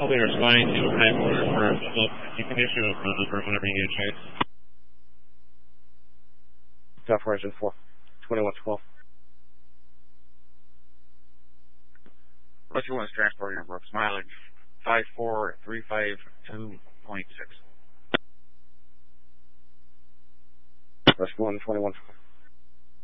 Holding responding to a high order for you can issue a front number whenever you need a chase. South Horizon 4, 2112. What you want is transporting your Brooks mileage 54352.6. West 1, 2112.